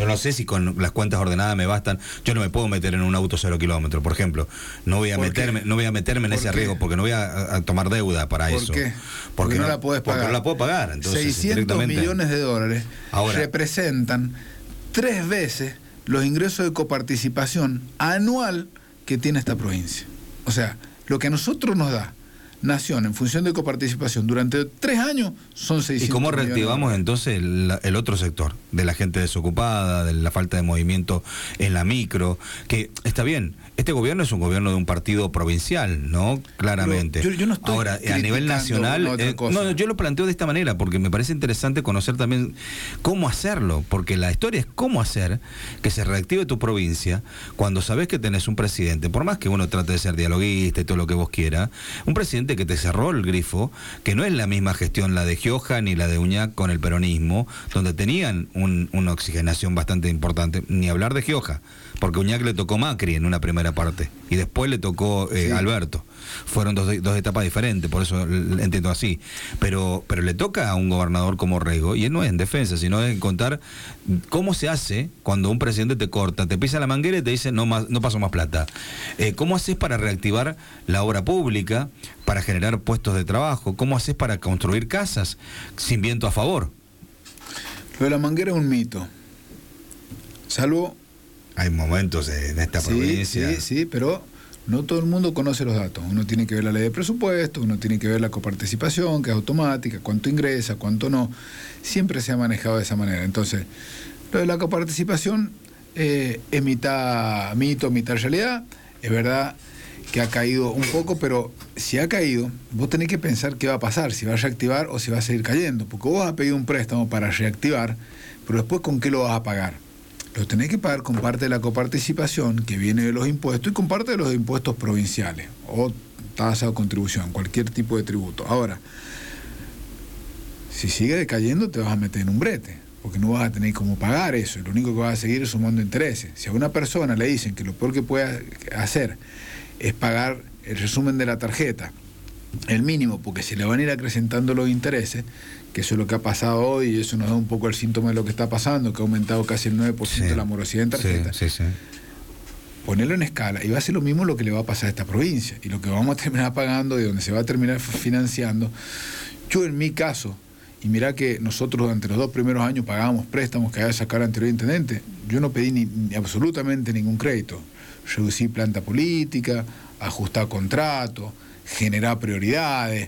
Yo no sé si con las cuentas ordenadas me bastan. Yo no me puedo meter en un auto 0 kilómetros, por ejemplo. No voy a meterme en ese riesgo porque no voy a tomar deuda para eso. ¿Por qué? Porque no la podés pagar. Porque no la puedo pagar. Entonces, 600 millones de dólares ahora representan 3 veces los ingresos de coparticipación anual que tiene esta provincia. O sea, lo que a nosotros nos da Nación en función de coparticipación durante 3 años son 600 millones. ¿Y cómo reactivamos entonces el otro sector? De la gente desocupada, de la falta de movimiento en la micro, que está bien, este gobierno es un gobierno de un partido provincial, ¿no? Claramente. Yo no estoy ahora, a nivel nacional, no, yo lo planteo de esta manera, porque me parece interesante conocer también cómo hacerlo, porque la historia es cómo hacer que se reactive tu provincia cuando sabes que tenés un presidente, por más que uno trate de ser dialoguista y todo lo que vos quieras, un presidente que te cerró el grifo, que no es la misma gestión la de Gioja ni la de Uñac con el peronismo, donde tenían una oxigenación bastante importante, ni hablar de Gioja, porque Uñac le tocó Macri en una primera parte, y después le tocó Alberto. Fueron dos etapas diferentes, por eso entiendo así. Pero le toca a un gobernador como Rego, y él no es en defensa, sino en contar cómo se hace cuando un presidente te corta, te pisa la manguera y te dice no paso más plata. ¿Cómo haces para reactivar la obra pública, para generar puestos de trabajo? ¿Cómo haces para construir casas sin viento a favor? Lo de la manguera es un mito. Salvo... Hay momentos en esta provincia. Sí, pero no todo el mundo conoce los datos. Uno tiene que ver la ley de presupuesto, uno tiene que ver la coparticipación, que es automática, cuánto ingresa, cuánto no. Siempre se ha manejado de esa manera. Entonces, lo de la coparticipación es mitad mito, mitad realidad. Es verdad que ha caído un poco, pero si ha caído, vos tenés que pensar qué va a pasar, si va a reactivar o si va a seguir cayendo. Porque vos has pedido un préstamo para reactivar, pero después ¿con qué lo vas a pagar? Lo tenés que pagar con parte de la coparticipación que viene de los impuestos y con parte de los impuestos provinciales o tasa o contribución, cualquier tipo de tributo. Ahora, si sigue decayendo te vas a meter en un brete, porque no vas a tener cómo pagar eso, y lo único que vas a seguir es sumando intereses. Si a una persona le dicen que lo peor que puede hacer es pagar el resumen de la tarjeta, el mínimo, porque se le van a ir acrecentando los intereses, que eso es lo que ha pasado hoy, y eso nos da un poco el síntoma de lo que está pasando, que ha aumentado casi el 9% de la morosidad en tarjeta. Sí. Ponerlo en escala, y va a ser lo mismo lo que le va a pasar a esta provincia, y lo que vamos a terminar pagando y donde se va a terminar financiando. Yo en mi caso, y mirá que nosotros durante los 2 primeros años pagábamos préstamos que había sacado el anterior intendente, yo no pedí ni absolutamente ningún crédito. Reducí planta política, ajustar contratos, generar prioridades,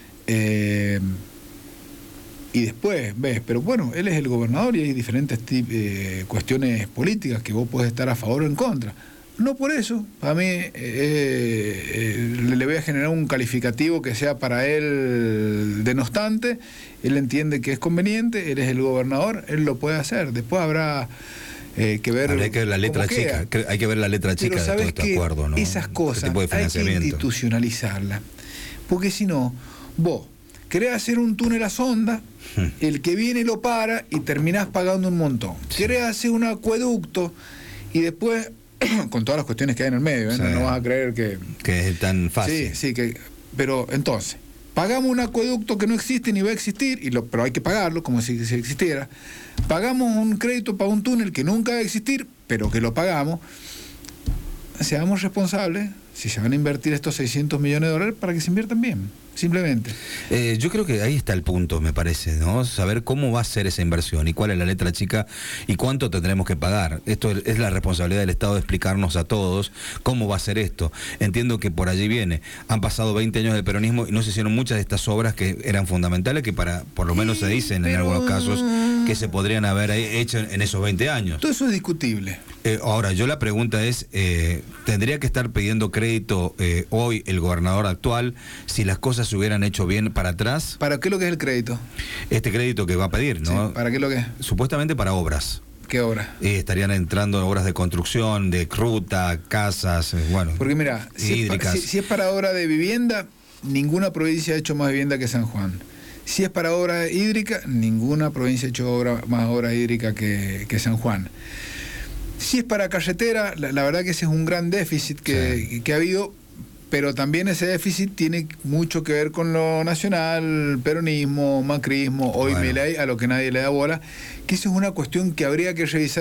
y después ves, pero bueno, él es el gobernador y hay diferentes cuestiones políticas que vos podés estar a favor o en contra. No por eso, para mí le voy a generar un calificativo que sea para él denostante. Él entiende que es conveniente, él es el gobernador, él lo puede hacer. Después habrá que ver. Hay que ver la letra chica, hay que ver la letra chica de todo este acuerdo, ¿no? Esas cosas hay que institucionalizarlas, porque si no, vos querés hacer un túnel a sonda, el que viene lo para y terminás pagando un montón. Querés hacer un acueducto y después, con todas las cuestiones que hay en el medio, no vas a creer que es tan fácil. Pero entonces, pagamos un acueducto que no existe ni va a existir, pero hay que pagarlo como si existiera. Pagamos un crédito para un túnel que nunca va a existir, pero que lo pagamos. Seamos responsables si se van a invertir estos 600 millones de dólares para que se inviertan bien, simplemente. Yo creo que ahí está el punto, me parece, ¿no? Saber cómo va a ser esa inversión y cuál es la letra chica y cuánto tendremos que pagar. Esto es la responsabilidad del Estado de explicarnos a todos cómo va a ser esto. Entiendo que por allí viene. Han pasado 20 años de peronismo y no se hicieron muchas de estas obras que eran fundamentales, que por lo menos se dicen en algunos casos que se podrían haber hecho en esos 20 años. Todo eso es discutible. Ahora, yo la pregunta es, ¿tendría que estar pidiendo crédito hoy el gobernador actual si las cosas se hubieran hecho bien para atrás? ¿Para qué es lo que es el crédito? Este crédito que va a pedir, ¿no? Sí, ¿para qué es lo que es? Supuestamente para obras. ¿Qué obras? Estarían entrando obras de construcción, de ruta, casas, bueno. Porque mira, si es para obra de vivienda, ninguna provincia ha hecho más vivienda que San Juan. Si es para obra hídrica, ninguna provincia ha hecho más obra hídrica que San Juan. Si es para carretera, la verdad que ese es un gran déficit que ha habido, pero también ese déficit tiene mucho que ver con lo nacional, peronismo, macrismo, hoy Milei, a lo que nadie le da bola, que eso es una cuestión que habría que revisar.